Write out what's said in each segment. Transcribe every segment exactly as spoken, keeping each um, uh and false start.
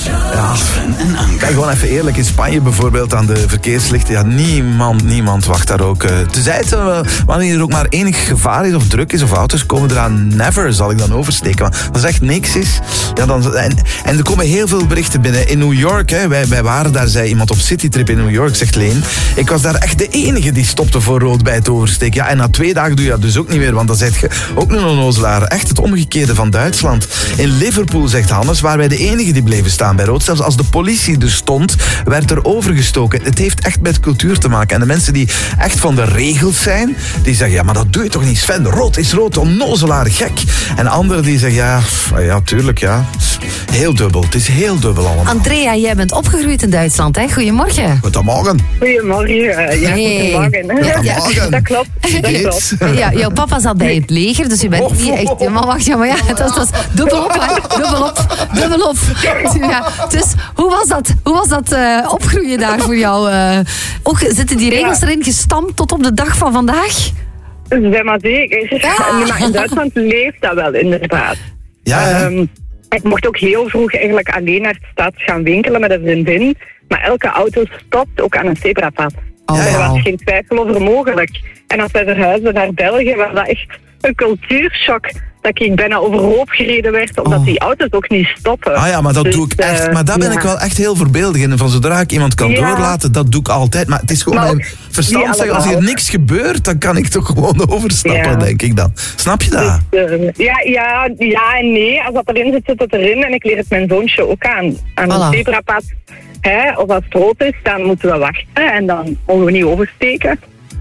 Ja. Sven en Anke. Kijk, gewoon even eerlijk. In Spanje bijvoorbeeld aan de verkeerslichten. Ja, niemand, niemand wacht daar ook. Uh, tenzij het uh, wanneer er ook maar enig gevaar is of druk is of auto's komen eraan. Never zal ik dan oversteken. Maar als er echt niks is. Ja, dan, en, en er komen heel veel berichten binnen. In New York, hè, wij, wij waren daar, zei iemand op citytrip in New York, zegt Leen. Ik was daar echt de enige die stopte voor rood bij het oversteken. Ja, en na twee dagen doe je dat dus ook niet meer, want dan zet je ook een onnozelaar. Echt het omgekeerde van Duitsland. In Liverpool, zegt Hannes, waren wij de enige die bleven staan bij rood. Zelfs als de politie er stond, werd er overgestoken. Het heeft echt met cultuur te maken. En de mensen die echt van de regels zijn, die zeggen, ja, maar dat doe je toch niet, Sven? Rood is rood, onnozelaar, gek. En anderen die zeggen, ja, ja, tuurlijk, ja. Heel dubbel, het is heel dubbel allemaal. Andrea, jij bent opgegroeid in Duitsland, hè? Goedemorgen. Goedemorgen. Goedemorgen. Ja, Hey. goedemorgen. Ja, Goedemorgen. Dat klopt. Dat klopt. Ja, jouw papa zat bij het leger, dus je bent niet echt... Ja, maar wacht, ja, maar ja, dat was, dat was dubbel op, hè. Dubbel op, dubbel op. Ja, dus hoe was dat, hoe was dat uh, opgroeien daar voor jou? Uh, ook, zitten die regels Ja. erin gestampt tot op de dag van vandaag? Zeg maar zeker. Ja. Maar in Duitsland leeft dat wel, inderdaad. Ja, ja. Um, ik mocht ook heel vroeg eigenlijk alleen naar de stad gaan winkelen met een vriendin. Maar elke auto stopt ook aan een zebrapad. Oh, Er wauw. was geen twijfel over mogelijk. En als wij verhuisden naar België, was dat echt een cultuurshock. Dat ik bijna overhoop gereden werd, omdat Oh. die auto's ook niet stoppen. Ah ja, maar dat Dus, doe ik echt. uh, Maar daar ben ja. ik wel echt heel voorbeeldig in. Van zodra ik iemand kan Ja. doorlaten, dat doe ik altijd. Maar het is gewoon Maar mijn ook verstand niet zeggen, als hier allemaal. niks gebeurt, dan kan ik toch gewoon overstappen, Ja. denk ik dan. Snap je dat? Dus, uh, ja, ja, ja en nee. Als dat erin zit, zit het erin. En ik leer het mijn zoontje ook aan. Aan Voilà. een zebrapad. Hè, of als het rood is, dan moeten we wachten. En dan mogen we niet oversteken.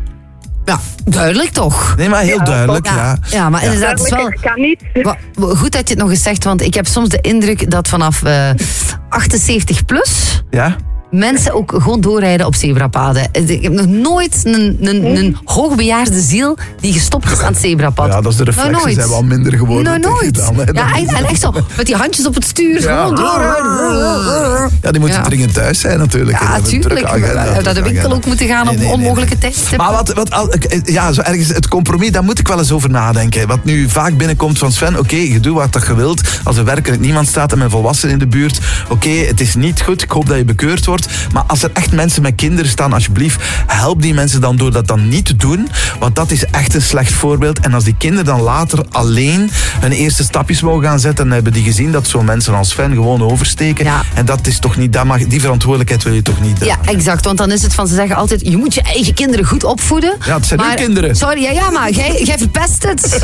Ja, duidelijk toch? Nee, maar heel Ja, duidelijk, Ja, ja. ja, maar inderdaad, het is wel... Duidelijker kan niet. Wa- Goed dat je het nog eens zegt, want ik heb soms de indruk dat vanaf uh, achtenzeventig plus Ja? mensen ook gewoon doorrijden op zebrapaden. Ik heb nog nooit een, een, een hoogbejaarde ziel die gestopt is aan het zebrapad. Ja, dat is de reflexen Nou, nooit. zijn wel minder geworden. Nou, tegen nooit. dan, hè. Ja, Dan- en, en echt zo, met die handjes op het stuur. Ja. Gewoon doorrijden. Ja, die moeten Ja. dringend thuis zijn natuurlijk. Ja, Die hebben een natuurlijk. drukke agenda, We hadden de drukke winkel agenda. ook moeten gaan op Nee, nee, nee, onmogelijke nee. tijdstippen. Maar wat, wat al- ja, zo ergens het compromis, daar moet ik wel eens over nadenken. Wat nu vaak binnenkomt van Sven, oké, je doet wat dat je wilt. Als er werkelijk niemand staat en mijn volwassenen in de buurt, oké, het is niet goed, ik hoop dat je bekeurd wordt. Maar als er echt mensen met kinderen staan, alsjeblieft, help die mensen dan door dat dan niet te doen. Want dat is echt een slecht voorbeeld. En als die kinderen dan later alleen hun eerste stapjes mogen gaan zetten, dan hebben die gezien dat zo'n mensen als Sven gewoon oversteken. Ja. En dat is toch niet, dat mag, die verantwoordelijkheid wil je toch niet Ja, dragen. exact. Want dan is het van, ze zeggen altijd, je moet je eigen kinderen goed opvoeden. Ja, het zijn uw Maar- kinderen. Sorry, ja, ja maar jij, jij verpest het.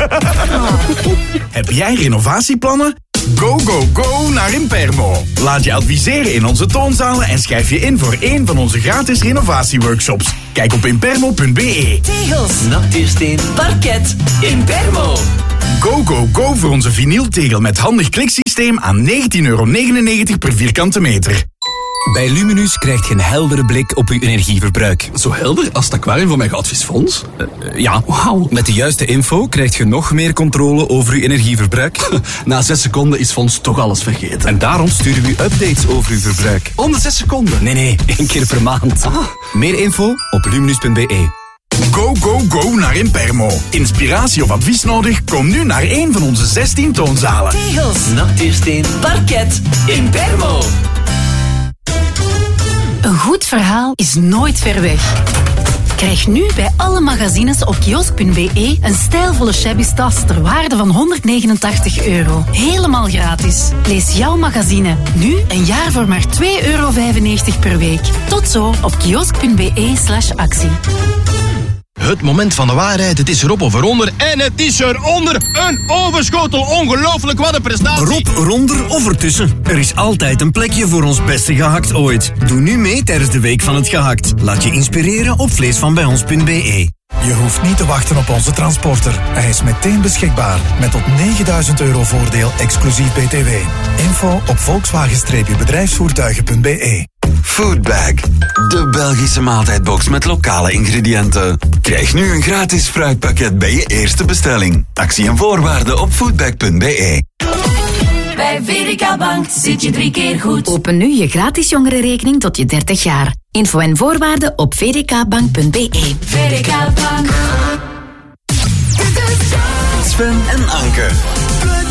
Heb jij renovatieplannen? Go, go, go naar Impermo. Laat je adviseren in onze toonzalen en schrijf je in voor één van onze gratis renovatieworkshops. Kijk op impermo punt be. Tegels, natuursteen, parket, Impermo. Go, go, go voor onze vinyltegel met handig kliksysteem aan negentien euro negenennegentig per vierkante meter. Bij Luminus krijg je een heldere blik op uw energieverbruik. Zo helder als het aquarium van mijn goudvisfonds? Uh, ja, wauw. Met de juiste info krijg je nog meer controle over uw energieverbruik. Na zes seconden is Fons toch alles vergeten. En daarom sturen we u updates over uw verbruik. Om de zes seconden? Nee, nee, één keer per maand. Ah. Meer info op luminus punt be. Go, go, go naar Impermo. Inspiratie of advies nodig? Kom nu naar één van onze zestien toonzalen. Tegels, natuursteen, parket, Impermo. Een goed verhaal is nooit ver weg. Krijg nu bij alle magazines op kiosk punt be een stijlvolle shabby tas ter waarde van honderdnegenentachtig euro. Helemaal gratis. Lees jouw magazine nu een jaar voor maar twee euro vijfennegentig per week. Tot zo op kiosk punt be slash actie. Het moment van de waarheid, het is erop of eronder en het is eronder. Een overschotel, ongelooflijk, wat een prestatie. Rob, ronder of ertussen. Er is altijd een plekje voor ons beste gehakt ooit. Doe nu mee tijdens de Week van het Gehakt. Laat je inspireren op vleesvanbijons punt be. Je hoeft niet te wachten op onze transporter. Hij is meteen beschikbaar met tot negenduizend euro voordeel exclusief B T W. Info op volkswagen bedrijfsvoertuigen punt be. Foodbag, de Belgische maaltijdbox met lokale ingrediënten. Krijg nu een gratis fruitpakket bij je eerste bestelling. Actie en voorwaarden op foodbag punt be. Bij V D K Bank zit je drie keer goed. Open nu je gratis jongerenrekening tot je dertig jaar. Info en voorwaarden op v d k bank punt be. V D K Bank. Sven en Anke.